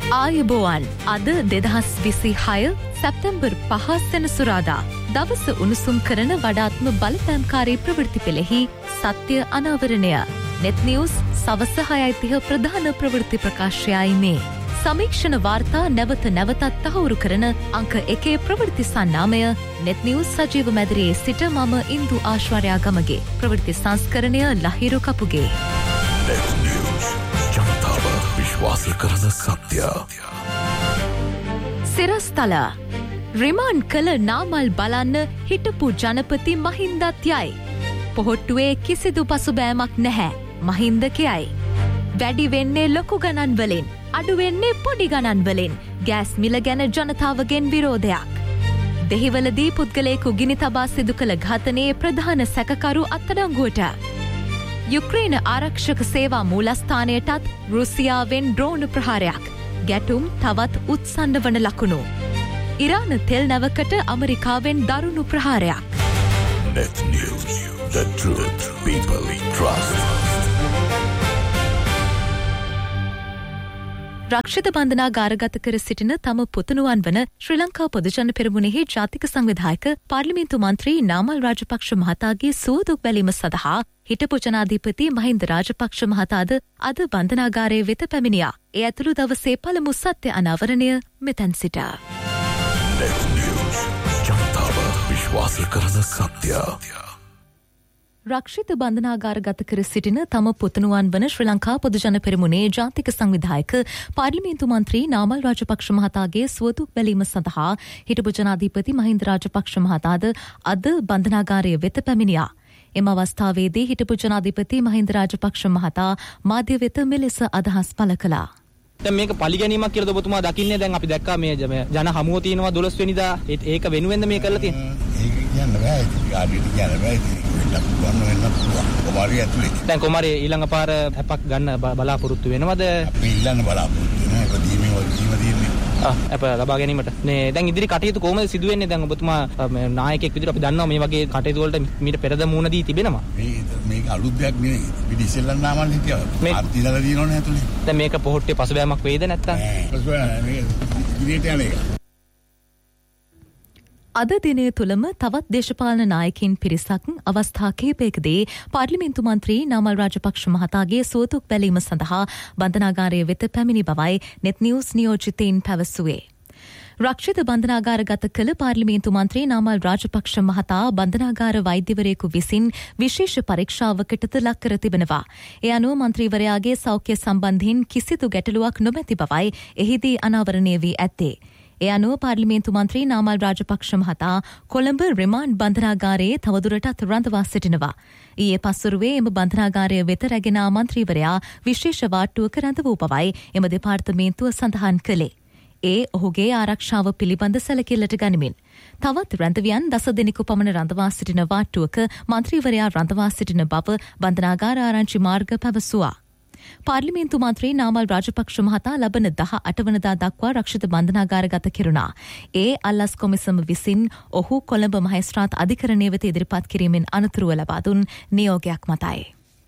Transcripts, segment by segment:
ආයුබෝවන් අද 2026 සැප්තැම්බර් 5 සෙනසුරාදා දවස උණුසුම් කරන වඩාත්ම බලපෑම්කාරී ප්‍රවෘත්ති පෙළෙහි සත්‍ය අනාවරණය net news සවස 6:30 ප්‍රධාන ප්‍රවෘත්ති ප්‍රකාශයයි මේ. සමීක්ෂණ වාර්තා නැවත නැවතත් තහවුරු කරන අංක 1 ප්‍රවෘත්ති සන්නාමය net news සජීව මැදිරියේ සිට මම ඉන්දු ආශ්වර්යා ගමගේ ප්‍රවෘත්ති සංස්කරණය ලහිරු කපුගේ. net news ජනතාව විශ්වාස කරන සත්‍ය. සිරස්තල රිමාන්ඩ් කළ නාමල් බලන්න හිටපු ජනපති මහින්දත් යයි. පොහොට්ටුවේ කිසිදු පසුබෑමක් නැහැ. මහින්ද කියයි. වැඩි වෙන්නේ ලොකු ගණන් වලින්. අඩු වෙන්නේ පොඩි ගණන් වලින්. ගෑස් මිල ගැන ජනතාවගෙන් විරෝධයක්. දෙහිවලදී පුද්ගලයෙකු ගිනි තබා සිදු කළ ඝාතනයේ ප්‍රධාන සැකකරු අත්අඩංගුවට. යුක්‍රේන ආරක්ෂක සේවා මූලස්ථානයටත් රුසියාවෙන් ඩ්‍රෝන ප්‍රහාරයක්. ගැටුම් තවත් උත්සන්න වන ලකුණු. ඉරාන තෙල් නැවකට ඇමරිකාවෙන් දරුණු ප්‍රහාරයක්. net news the truth people trust. රක්ෂිත බන්ධනාගාරගත කර සිටින තම පුතුණුවන් වන ශ්‍රී ලංකා පොදුජන පෙරමුණෙහි ජාතික සංවිධායක පාර්ලිමේන්තු මන්ත්‍රී නාමල් රාජපක්ෂ මහතාගේ සුවදුක් බැලීම සඳහා හිටපු ජනාධිපති මහින්ද රාජපක්ෂ මහතාද අද බන්ධනාගාරයේ වෙත පැමිණියා. ඒ ඇතුළු දවසේ පළමු සත්‍ය අනාවරණය මෙතැන් සිට. net news ජනතාව විශ්වාස කරන සත්‍ය. රක්ෂිත බන්ධනාගාරගත කර සිටින තම පුතුණුවන් වන ශ්‍රී ලංකා පොදුජන පෙරමුණේ ජාතික සංවිධායක පාර්ලිමේන්තු මන්ත්‍රී නාමල් රාජපක්ෂ මහතාගේ සුවදුක් බැලීම සඳහා හිටපු ජනාධිපති මහින්ද රාජපක්ෂ මහතාද අද බන්ධනාගාරය වෙත පැමිණියා. එම අවස්ථාවේදී හිටපු ජනාධිපති මහින්ද රාජපක්ෂ මහතා මාධ්‍ය වෙත මෙලෙස අදහස් පළ කළා. දැන් මේක පරිගැනීමක් කියලාද ඔබතුමා දකින්නේ? දැන් අපි දැක්කා මේ ජන හමුව තියෙනවා 12 වෙනිදා. ඒක වෙනුවෙන්ද මේ කරලා තියෙන්නේ? ඒක කියන්න බෑ. ආදිට කියන්න බෑ. දැන් කොමාරි ඊළඟ පාර අපක් ගන්න බලාපොරොත්තු වෙනවද? අපි ඊළඟ බලාපොරොත්තු වෙනවා. ඒක දීමේ වගකීම තියෙන්නේ. අප ලබා ගැනීමට. නේ දැන් ඉදිරි කටයුතු කොහොමද සිදු වෙන්නේ? දැන් ඔබතුමා නායකයෙක් විදිහට අපි දන්නවා මේ වගේ කටයුතු වලට මීට පෙරද මුහුණ දී තිබෙනවා. මේක අලුත් දෙයක් නෙවෙයි. අපි ඉස්සෙල්ලා නාමල් හිටියා. අර්ථිනලා දිනවනේ ඇතුලේ. දැන් මේක පොහොට්ටේ පසුබෑමක් වේද නැත්තම්? පසුබෑම මේක ඉදිරියට යන එක. අද දිනය තුළම තවත් දේශපාලන නායකින් පිරිසක් අවස්ථා කිහිපයකදී පාර්ලිමේන්තු මන්ත්‍රී නාමල් රාජපක්ෂ මහතාගේ සුවදුක් බැලීම සඳහා බන්ධනාගාරය වෙත පැමිණි බවයි net news නියෝජිතයින් පැවසුවේ. රක්ෂිත බන්ධනාගාරගත කළ පාර්ලිමේන්තු මන්ත්‍රී නාමල් රාජපක්ෂ මහතා බන්ධනාගාර වෛද්‍යවරයෙකු විසින් විශේෂ පරීක්ෂාවකටද ලක් කර තිබෙනවා. ඒ අනුව මන්ත්‍රීවරයාගේ සෞඛ්‍ය සම්බන්ධයෙන් කිසිදු ගැටලුවක් නොමැති බවයි එහිදී අනාවරණය වී ඇත්තේ. ඒ අනුව පාර්ලිමේන්තු මන්ත්‍රී නාමල් රාජපක්ෂ මහතා කොළඹ රිමාන්ඩ් බන්ධනාගාරයේ තවදුරටත් රඳවා සිටිනවා. ඊයේ පස්වරුවේ එම බන්ධනාගාරය වෙත රැගෙන මන්ත්‍රීවරයා විශේෂ වාට්ටුවක රඳ වූ බවයි එම දෙපාර්තමේන්තුව සඳහන් කළේ. ඒ ඔහුගේ ආරක්ෂාව පිළිබඳ සැලකිල්ලට ගනිමින්. තවත් රැඳවියන් 10 දෙනෙකු පමණ රඳවා සිටින වාට්ටුවක මන්ත්‍රීවරයා රඳවා සිටින බව බන්ධනාගාර ආරංචි මාර්ග පැවසුවා. පාර්ලිමේන්තු මන්ත්‍රී නාමල් රාජපක්ෂ මහතා ලබන 18 වනදා දක්වා රක්ෂිත බන්ධනාගාරගත කෙරුණා. ඒ අල්ලස් කොමිසම විසින් ඔහු කොළඹ මහේස්ත්‍රාත් අධිකරණය වෙත ඉදිරිපත් කිරීමෙන් අනතුරුව ලබා දුන් නියෝගයක් මතයි.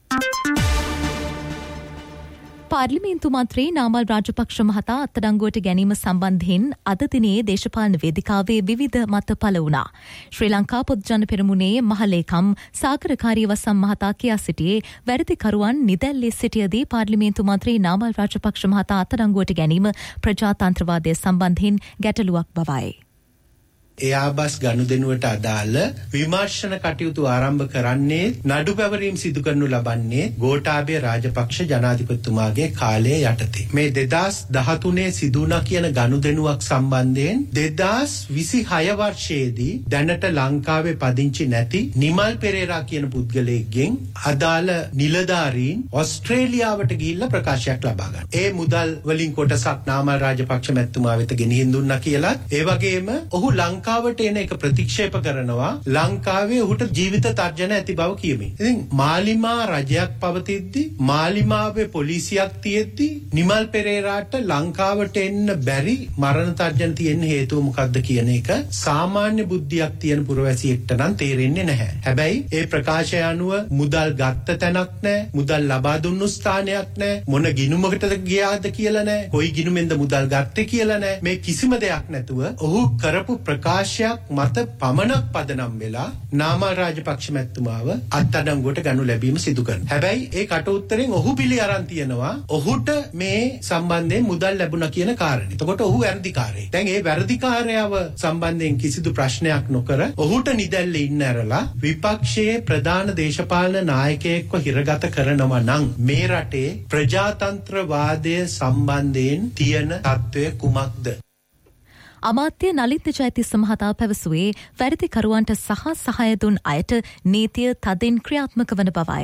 පාර්ලිමේන්තු මන්ත්‍රී නාමල් රාජපක්ෂ මහතා අත්අඩංගුවට ගැනීම සම්බන්ධයෙන් අද දිනේ දේශපාලන වේදිකාවේ විවිධ මත පළ වුණා. ශ්‍රී ලංකා පොදුජන පෙරමුණේ මහලේකම් සාගර කාර්යවසම් මහතා කියා සිටියේ වැරදිකරුවන් නිදැල්ලේ සිටියදී පාර්ලිමේන්තු මන්ත්‍රී නාමල් රාජපක්ෂ මහතා අත්අඩංගුවට ගැනීම ප්‍රජාතන්ත්‍රවාදය සම්බන්ධයෙන් ගැටලුවක් බවයි. එයාබස් ගනුදෙනුවට අදාළ විමර්ශන කටයුතු ආරම්භ කරන්නේ නඩු පැවරීම් සිදු කරනු ලබන්නේ ගෝඨාභය රාජපක්ෂ ජනාධිපතිතුමාගේ කාලය යටතේ. මේ 2013 සිදුුණා කියන ගනුදෙනුවක් සම්බන්ධයෙන් 2026 වර්ෂයේදී දැනට ලංකාවේ පදිංචි නැති නිමල් පෙරේරා කියන පුද්ගලයෙක්ගෙන් අදාළ නිලධාරීන් ඕස්ට්‍රේලියාවට ගිහිල්ලා ප්‍රකාශයක් ලබා ගන්න. ඒ මුදල් වලින් කොටසක් නාමල් රාජපක්ෂ මැතිතුමා වෙත ගෙනිහින් දුන්නා කියලා ඒ වගේම ඔහු ලංකාවේ ලංකාවට එන එක ප්‍රතික්ෂේප කරනවා ලංකාවේ ඔහුට ජීවිත තර්ජන ඇති බව කියමින්. ඉතින් මාලිමා රජයක් පවතිද්දි මාලිමාවේ පොලිසියක් තියෙද්දි නිමල් පෙරේරාට ලංකාවට එන්න බැරි මරණ තර්ජන තියෙන හේතුව මොකක්ද කියන එක සාමාන්‍ය බුද්ධියක් තියෙන පුරවැසියෙක්ට නම් තේරෙන්නේ නැහැ. හැබැයි ඒ ප්‍රකාශය අනුව මුදල් ගත්ත තැනක් නැහැ, මුදල් ලබා දුන්නු ස්ථානයක් නැහැ, මොන ගිණුමකටද ගියාද කියලා නැහැ, කොයි ගිණුමෙන්ද මුදල් ගත්තේ කියලා නැහැ. මේ කිසිම දෙයක් නැතුව ඔහු කරපු ප්‍රකාශයක් මත පමණක් පදනම් වෙලා නාමල් රාජපක්ෂ මැතිතුමාව අත්අඩංගුවට ගනු ලැබීම සිදු කරනවා. හැබැයි ඒ කට උත්තරෙන් ඔහු පිළි අරන් තියෙනවා ඔහුට මේ සම්බන්ධයෙන් මුදල් ලැබුණා කියන කාරණේ. එතකොට ඔහු වැරදිකාරයෙක්. දැන් ඒ වැරදිකාරයව සම්බන්ධයෙන් කිසිදු ප්‍රශ්නයක් නොකර ඔහුට නිදැල්ලේ ඉන්න ඇරලා විපක්ෂයේ ප්‍රධාන දේශපාලන නායකයෙක්ව හිරගත කරනවා නම් මේ රටේ ප්‍රජාතන්ත්‍රවාදය සම්බන්ධයෙන් තියෙන තත්ත්වය කුමක්ද? අමාත්‍ය නලිත් ජයතිස්ස මහතා පැවසුවේ වැරදිකරුවන්ට සහාය දුන් අයට නීතිය තදින් ක්‍රියාත්මක වන බවයි.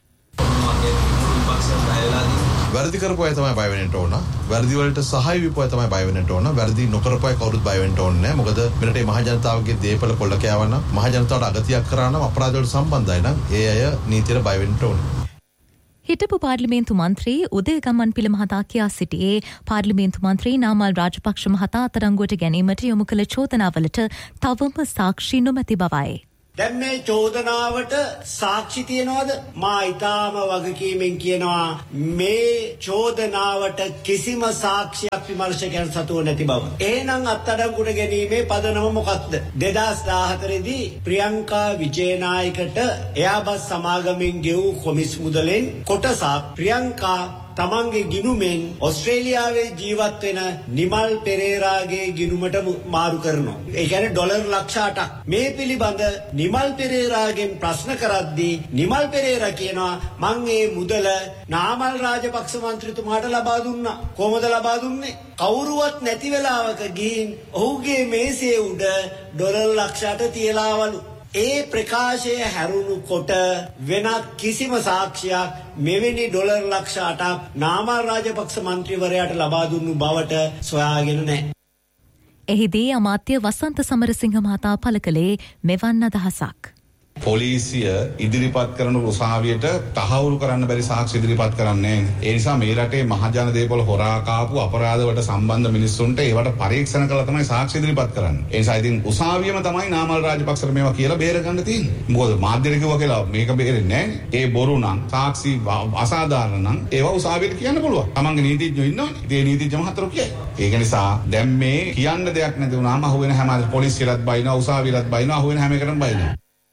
වැරදි කරපු අය තමයි බය වෙන්න ඕන. වැරදි වලට සහාය දීපු අය තමයි බය වෙන්න ඕන. වැරදි නොකරපු අය කවුරුත් බය වෙන්න ඕනේ නැහැ. මොකද මෙරටේ මහ ජනතාවගේ දේපල කොල්ල කෑවා නම් මහ ජනතාවට අගතියක් කරා නම් අපරාධ වලට සම්බන්ධයි නම් ඒ අය නීතියට බය වෙන්න ඕනේ. හිටපු පාර්ලිමේන්තු මන්ත්‍රී උදය ගමන්පිල මහතා කියා සිටියේ පාර්ලිමේන්තු මන්ත්‍රී නාමල් රාජපක්ෂ මහතා අත්අඩංගුවට ගැනීමට යොමු කළ චෝදනාවලට තවම සාක්ෂි නොමැති බවයි. දැන් මේ චෝදනාවට සාක්ෂි තියනවද? මා ඊටාම වගකීමෙන් කියනවා මේ චෝදනාවට කිසිම සාක්ෂියක් විමර්ශකයන් සතුව නැති බව. එහෙනම් අත්අඩංගුවට ගැනීමේ පදනම මොකක්ද? 2014 දී ප්‍රියංකා විජේනායකට එයාබස් සමාගමෙන් ගෙවූ කොමිස් මුදලෙන් කොටසක් ප්‍රියංකා තමන්ගේ ගිණුමෙන් ඔස්ට්‍රේලියාවේ ජීවත් වෙන නිමල් පෙරේරාගේ ගිණුමට මාරු කරනවා. ඒ කියන්නේ ඩොලර් ලක්ෂ 8ක්. මේ පිළිබඳ නිමල් පෙරේරාගෙන් ප්‍රශ්න කරද්දී නිමල් පෙරේරා කියනවා මං මේ මුදල නාමල් රාජපක්ෂ මන්ත්‍රීතුමාට ලබා දුන්නා. කොහොමද ලබා දුන්නේ? කවුරුවත් නැති වෙලාවක ගිහින් ඔහුගේ මේසේ උඩ ඩොලර් ලක්ෂ 8 තියලාවලු. ඒ ප්‍රකාශය හැරුණු කොට වෙනත් කිසිම සාක්ෂියක් මෙවැනි ඩොලර් ලක්ෂ 8ක් නාමල් රාජපක්ෂ මන්ත්‍රීවරයාට ලබා දුන්නු බවට සොයාගෙන නැහැ. එහිදී අමාත්‍ය වසන්ත සමරසිංහ මහතා පළ කළේ මෙවන් අදහසක්. පොලිසිය ඉදිරිපත් කරන උසාවියට තහවුරු කරන්න බැරි සාක්ෂි ඉදිරිපත් කරන්නේ. ඒ නිසා මේ රටේ මහජන දේපොළ හොරා කාපු අපරාධවලට සම්බන්ධ මිනිස්සුන්ට ඒවට පරීක්ෂණ කළා තමයි සාක්ෂි ඉදිරිපත් කරන්නේ. ඒ නිසා ඉතින් උසාවියම තමයි නාමල් රාජපක්ෂට මේවා කියලා බේර ගන්න තියෙන්නේ. මොකද මාධ්‍යට කිව්වා කියලා මේක බේරෙන්නේ නැහැ. ඒ බොරු නම් සාක්ෂි අසාධාරණ නම් ඒවා උසාවියට කියන්න පුළුවන්. තමන්ගේ නීතිඥයෝ ඉන්නවනේ. ඒ නීතිඥ මහතුරු කියයි. ඒක නිසා දැන් මේ කියන්න දෙයක් නැති වුණාම අහුවෙන හැම පොලිසියලත් බයිනවා, උසාවියලත් බයිනවා, අහුවෙන හැම එකටම බයිනවා.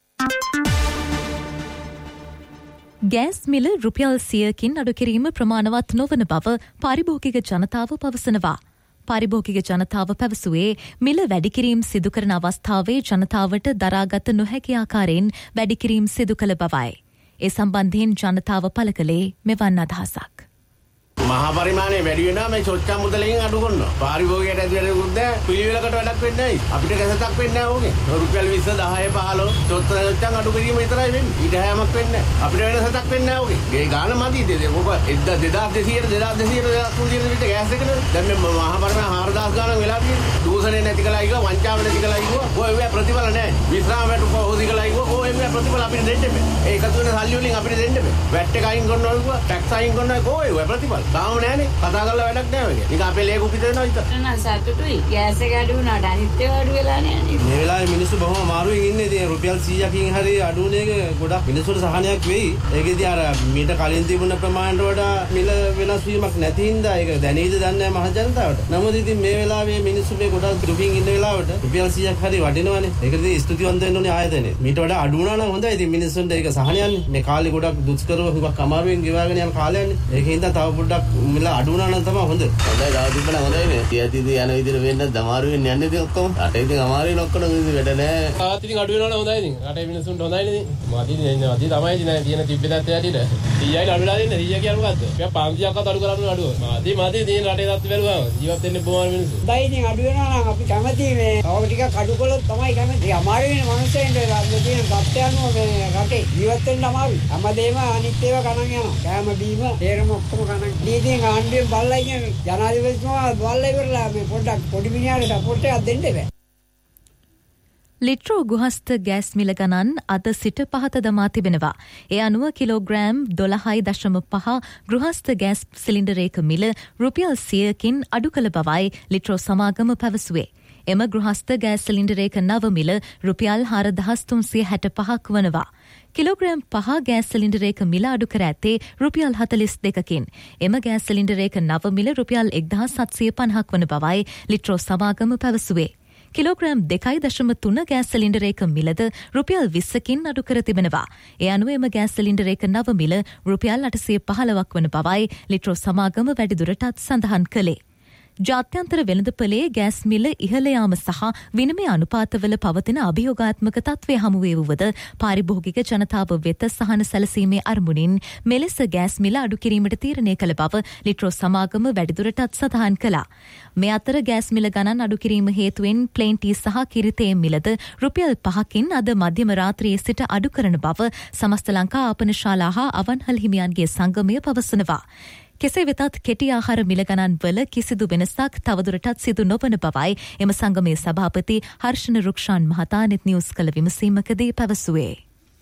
ගෑස් මිල රුපියල් 100කින් අඩු කිරීම ප්‍රමාණවත් නොවන බව පාරිභෝගික ජනතාව පවසනවා. පාරිභෝගික ජනතාව පැවසුවේ මිල වැඩිකිරීම් සිදු කරන අවස්ථාවේ ජනතාවට දරාගත නොහැකි ආකාරයෙන් වැඩිකිරීම් සිදු කළ බවයි. ඒ සම්බන්ධයෙන් ජනතාව පළ කළේ මෙවන් අදහසක්. මහා පරිමාණය වැඩි වෙනවා මේ චොච්චම් මුදලකින් අඩු කරනවා. පාරිභෝගිකයට ඇති වැඩකුත් නැහැ. පිළිවෙලකට වැඩක් වෙන්නේ නැහැ. අපිට කැසටක් වෙන්නේ නැහැ ඕකේ. රුපියල් 20 10 15 චොච්චම් අඩු කිරීම විතරයි වෙන්නේ. ඊට හැමක් වෙන්නේ නැහැ. අපිට වෙනසක් වෙන්නේ නැහැ ඕකේ. මේ ගාන මදි දෙද ඔබ 2200 2300 විතර ගෑස් එකනේ. දැන් මේ මහා පරිමාණ 4000 ගානක් වෙලා තියෙන්නේ. දූෂණය නැති කළා ඉගුවා, වංචාව නැති කළා ඉගුවා. ඔය ප්‍රතිඵල නැහැ. විශ්‍රාමයට පොහොසි කළා ඉගුවා. ඔය ප්‍රතිඵල අපිට දෙන්න බෑ. ඒ එකතු වෙන සල්ලි වලින් අපිට දෙන්න බෑ. වැට් එක අයින් කරනවා ඉගුවා, ටැක්ස් අයින් කරනවා ඔය ප්‍රතිඵල. තාම නෑනේ. කතා කරලා වැඩක් නෑ ඔය. නිකන් අපේ ලේ කුපිත වෙනවා විතර. නෑ සතුටුයි. ගෑස් එක අඩු වුණාට අනිත් ඒවා අඩු වෙලා නෑනේ. මේ වෙලාවේ මිනිස්සු බොහොම අමාරුවෙන් ඉන්නේ. ඉතින් රුපියල් 100කින් හරි අඩු වෙන එක ගොඩක් මිනිස්සුන්ට සහනයක් වෙයි. ඒකෙදී අර මීට කලින් තිබුණ ප්‍රමාණයට වඩා මිල වෙනස් වීමක් නැති හින්දා ඒක දැනෙයිද දන්නේ නැහැ මහ ජනතාවට. නමුත් ඉතින් මේ වෙලාවේ මිනිස්සු මේ ගොඩක් දුකින් ඉන්න වෙලාවට රුපියල් 100ක් හරි වටිනවනේ. ඒකදී ස්තුතිවන්ත වෙන්න ඕනේ ආයතනේ. මීට වඩා අඩු වුණා නම් හොඳයි. ඉතින් මිනිස්සුන්ට ඒක සහනයන්නේ. මේ කාලේ ගොඩක් දුෂ්කරව හුඟක් අමාරුවෙන් ගෙවාගෙන යන කාලයන්නේ. ඒකින්ද තව පොඩ්ඩක් මිල අඩු වුණා නම් තමයි හොඳ. හොඳයි දාතිබ්බන හොඳයිනේ. තියතිදී යන විදිහට වෙන්න අමාරුවෙන් යන්නේ ඉතින් ඔක්කොම. රටේ ඉතින් අමාරුවෙන් ඔක්කොම ඉතින් වැඩ නැහැ. තාත් ඉතින් අඩු වෙනවනේ හොඳයි ඉතින්. රටේ මිනිස්සුන්ට හොඳයිනේ ඉතින්. මාදී තමයි තියෙන තිබ්බෙත් ඇතියට. 100යි අඩුලා දෙන්න. 100 කියන්නේ මොකද්ද? අපි 500ක්වත් අඩු කරන්න අඩුව. මාදී තියෙන රටේ තත්ත්ව බැලුවා. ජීවත් වෙන්න බොහොම මිනිස්සු. හොඳයි ඉතින් අඩු වෙනවා නම් අපි කැමති මේ තව ටිකක් අඩු කළොත් තමයි කැමති. අමාරුයිනේ මිනිස්සුන්ට තියෙන තත්ත්වයන්ව මේ රටේ ජීවත් වෙන්න අමාරුයි. හැමදේම අනිත් ඒවා ගණන් යනවා. කෑම බීම තේරම ඔක්කොම ගණන්. ඉතින් ආණ්ඩුවෙන් බල්ලා ඉන්නේ ජනාධිපතිතුමා බල්ලා ඉවරලා මේ පොඩ්ඩක් පොඩි මිනිහාට සපෝට් එකක් දෙන්න බෑ. ලිට්‍රෝ ගුහස්ත ගෑස් මිල ගණන් අද සිට පහත දමා තිබෙනවා. ඒ අනුව කිලෝග්‍රෑම් 12.5 ගෘහස්ත ගෑස් සිලින්ඩරයක මිල රුපියල් 100කින් අඩු කළ බවයි ලිට්‍රෝ සමාගම පැවසුවේ. එම ගෘහස්ත ගෑස් සිලින්ඩරයක නව මිල රුපියල් 4,365ක් වනවා. කිලෝග්‍රෑම් 5 ගෑස් සිලින්ඩරයක මිල අඩු කර ඇත්තේ රුපියල් 42කින්. එම ගෑස් සිලින්ඩරයක නව මිල රුපියල් 1,750ක් වන බවයි ලිට්‍රෝ සමාගම පැවසුවේ. කිලෝග්‍රෑම් 2.3 ගෑස් සිලින්ඩරයක මිලද රුපියල් 20කින් අඩු කර තිබෙනවා. ඒ අනුව එම ගෑස් සිලින්ඩරයක නව මිල රුපියල් 815ක් වන බවයි ලිට්‍රෝ සමාගම වැඩිදුරටත් සඳහන් කළේ. ජාත්‍යන්තර වෙළඳපොලේ ගෑස් මිල ඉහළ යාම සහ විනිමය අනුපාතවල පවතින අභියෝගාත්මක තත්ත්වය හමු වේවුවද පාරිභෝගික ජනතාව වෙත සහන සැලසීමේ අරමුණින් මෙලෙස ගෑස් මිල අඩු කිරීමට තීරණය කළ බව ලිට්‍රෝ සමාගම වැඩිදුරටත් සඳහන් කළා. මේ අතර ගෑස් මිල ගණන් අඩු කිරීම හේතුවෙන් ප්ලේන් ටී සහ කිරිතේ මිලද රුපියල් 5කින් අද මධ්‍යම රාත්‍රියේ සිට අඩු කරන බව සමස්ත ලංකා ආපනශාලා හා අවන්හල් හිමියන්ගේ සංගමය පවසනවා. කෙසේ වෙතත් කෙටි ආහාර මිල ගණන් වල කිසිදු වෙනසක් තවදුරටත් සිදු නොවන බවයි එම සංගමේ සභාපති හර්ෂණ රුක්ෂාන් මහතා net news කළ විමසීමකදී පැවසුවේ.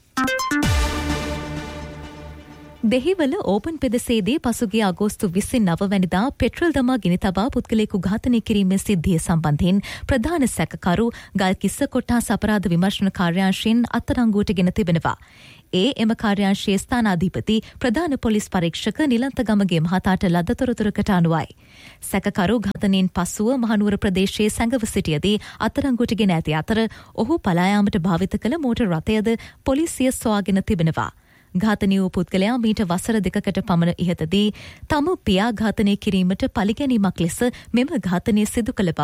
දෙහිවල ඕපන් පෙදෙසේදී පසුගිය අගෝස්තු 29 වැනිදා පෙට්‍රල් දමා ගිනි තබා පුද්ගලයෙකු ඝාතනය කිරීමේ සිද්ධිය සම්බන්ධයෙන් ප්‍රධාන සැකකරු ගල්කිස්ස කොට්ටාස අපරාධ විමර්ශන කාර්යාංශයෙන් අත්අඩංගුවට ගෙන තිබෙනවා. එම කාර්යාංශයේ ස්ථානාධිපති ප්‍රධාන පොලිස් පරීක්ෂක නිලන්තගමගේ මහතාට ලද තොරතුරකට අනුවයි. සැකකරු ඝාතනයෙන් පසුව මහනුවර ප්‍රදේශයේ සැඟව සිටියදී අත්අඩංගුවට ගෙන ඇති අතර ඔහු පලා යාමට භාවිත කළ මෝටර් රථයද පොලිසිය සොයාගෙන තිබෙනවා. ඝාතනය වූ පුද්ගලයා මීට වසර 2කට පමණ ඉහතදී තම පියා ඝාතනය කිරීමට පලිගැනීමක් ලෙස මෙම ඝාතනය සිදු කළ බව